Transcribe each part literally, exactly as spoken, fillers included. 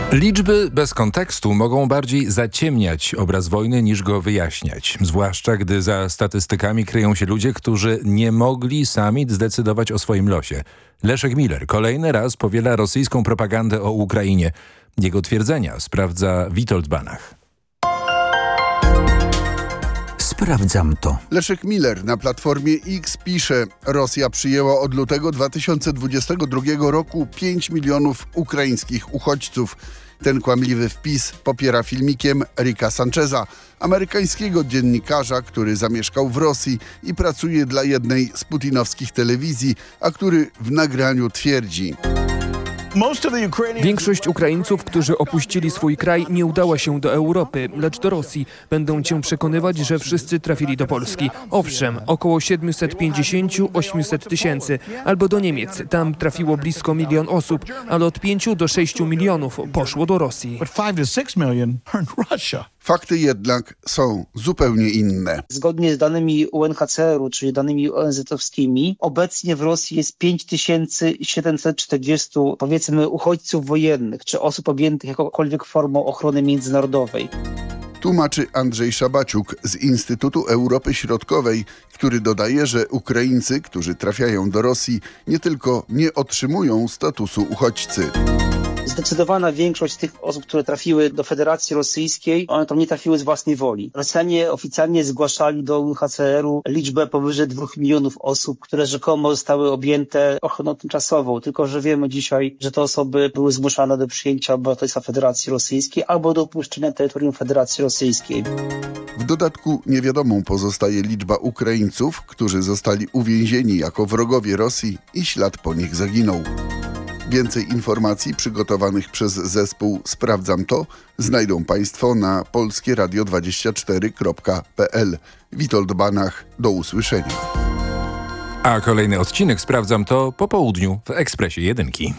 Liczby bez kontekstu mogą bardziej zaciemniać obraz wojny niż go wyjaśniać. Zwłaszcza gdy za statystykami kryją się ludzie, którzy nie mogli sami zdecydować o swoim losie. Leszek Miller kolejny raz powiela rosyjską propagandę o Ukrainie. Jego twierdzenia sprawdza Witold Banach. Sprawdzam to. Leszek Miller na Platformie X pisze: Rosja przyjęła od lutego dwa tysiące dwudziestego drugiego roku pięć milionów ukraińskich uchodźców. Ten kłamliwy wpis popiera filmikiem Ricka Sancheza, amerykańskiego dziennikarza, który zamieszkał w Rosji i pracuje dla jednej z putinowskich telewizji, a który w nagraniu twierdzi: Większość Ukraińców, którzy opuścili swój kraj, nie udała się do Europy, lecz do Rosji. Będą cię przekonywać, że wszyscy trafili do Polski. Owszem, około siedemset pięćdziesiąt do ośmiuset tysięcy. Albo do Niemiec. Tam trafiło blisko milion osób, ale od pięciu do sześciu milionów poszło do Rosji. Fakty jednak są zupełnie inne. Zgodnie z danymi U N H C R u, czyli danymi O N Z-owskimi, obecnie w Rosji jest pięć tysięcy siedemset czterdzieści, powiedzmy, uchodźców wojennych, czy osób objętych jakąkolwiek formą ochrony międzynarodowej. Tłumaczy Andrzej Szabaciuk z Instytutu Europy Środkowej, który dodaje, że Ukraińcy, którzy trafiają do Rosji, nie tylko nie otrzymują statusu uchodźcy. Zdecydowana większość tych osób, które trafiły do Federacji Rosyjskiej, one tam nie trafiły z własnej woli. Rosjanie oficjalnie zgłaszali do U N H C R u liczbę powyżej dwóch milionów osób, które rzekomo zostały objęte ochroną tymczasową. Tylko że wiemy dzisiaj, że te osoby były zgłaszane do przyjęcia obywatelstwa Federacji Rosyjskiej albo do opuszczenia terytorium Federacji Rosyjskiej. W dodatku niewiadomą pozostaje liczba Ukraińców, którzy zostali uwięzieni jako wrogowie Rosji i ślad po nich zaginął. Więcej informacji przygotowanych przez zespół Sprawdzam to znajdą Państwo na polskie radio dwadzieścia cztery kropka p l. Witold Banach, do usłyszenia. A kolejny odcinek Sprawdzam to po południu w Ekspresie Jedynki.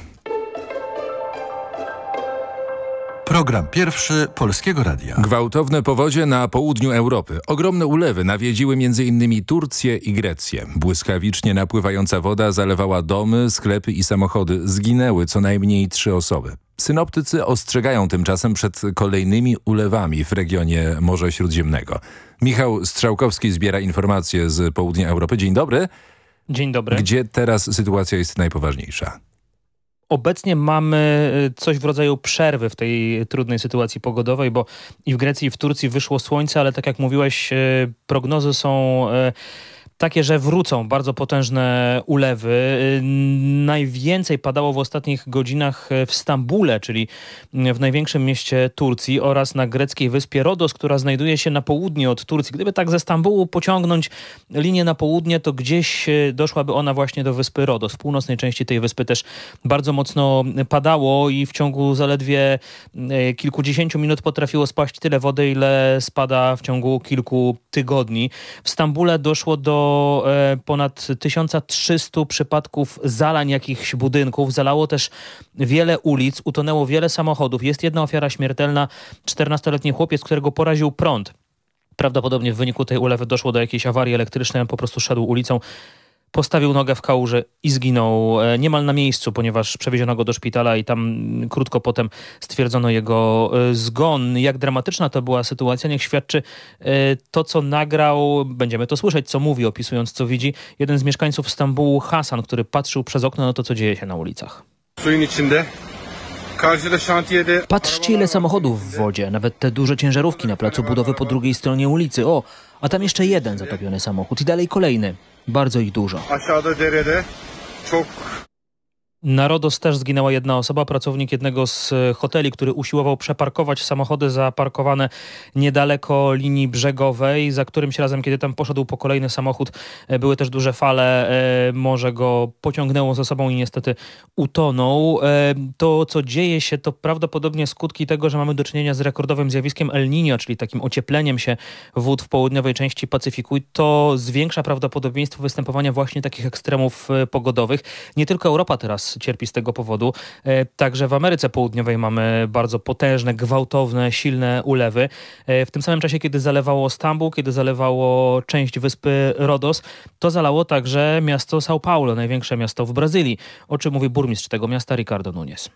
Program pierwszy Polskiego Radia. Gwałtowne powodzie na południu Europy. Ogromne ulewy nawiedziły m.in. Turcję i Grecję. Błyskawicznie napływająca woda zalewała domy, sklepy i samochody. Zginęły co najmniej trzy osoby. Synoptycy ostrzegają tymczasem przed kolejnymi ulewami w regionie Morza Śródziemnego. Michał Strzałkowski zbiera informacje z południa Europy. Dzień dobry. Dzień dobry. Gdzie teraz sytuacja jest najpoważniejsza? Obecnie mamy coś w rodzaju przerwy w tej trudnej sytuacji pogodowej, bo i w Grecji, i w Turcji wyszło słońce, ale tak jak mówiłeś, prognozy są takie, że wrócą bardzo potężne ulewy. Najwięcej padało w ostatnich godzinach w Stambule, czyli w największym mieście Turcji, oraz na greckiej wyspie Rodos, która znajduje się na południe od Turcji. Gdyby tak ze Stambułu pociągnąć linię na południe, to gdzieś doszłaby ona właśnie do wyspy Rodos. W północnej części tej wyspy też bardzo mocno padało i w ciągu zaledwie kilkudziesięciu minut potrafiło spaść tyle wody, ile spada w ciągu kilku tygodni. W Stambule doszło do ponad tysiąc trzysta przypadków zalań jakichś budynków. Zalało też wiele ulic, utonęło wiele samochodów. Jest jedna ofiara śmiertelna, czternastoletni chłopiec, którego poraził prąd. Prawdopodobnie w wyniku tej ulewy doszło do jakiejś awarii elektrycznej, on po prostu szedł ulicą, postawił nogę w kałuży i zginął niemal na miejscu, ponieważ przewieziono go do szpitala i tam krótko potem stwierdzono jego zgon. Jak dramatyczna to była sytuacja, niech świadczy to, co nagrał, będziemy to słyszeć, co mówi, opisując, co widzi, jeden z mieszkańców Stambułu, Hasan, który patrzył przez okno na to, co dzieje się na ulicach. Patrzcie, ile samochodów w wodzie, nawet te duże ciężarówki na placu budowy po drugiej stronie ulicy. O, a tam jeszcze jeden zatopiony samochód i dalej kolejny. Bardzo ich dużo. Na Rodos też zginęła jedna osoba, pracownik jednego z hoteli, który usiłował przeparkować samochody zaparkowane niedaleko linii brzegowej. Za którymś razem, kiedy tam poszedł po kolejny samochód, były też duże fale. Morze go pociągnęło za sobą i niestety utonął. To, co dzieje się, to prawdopodobnie skutki tego, że mamy do czynienia z rekordowym zjawiskiem El Niño, czyli takim ociepleniem się wód w południowej części Pacyfiku. I to zwiększa prawdopodobieństwo występowania właśnie takich ekstremów pogodowych. Nie tylko Europa teraz cierpi z tego powodu. Także w Ameryce Południowej mamy bardzo potężne, gwałtowne, silne ulewy. W tym samym czasie, kiedy zalewało Stambuł, kiedy zalewało część wyspy Rodos, to zalało także miasto São Paulo, największe miasto w Brazylii, o czym mówi burmistrz tego miasta Ricardo Nunes.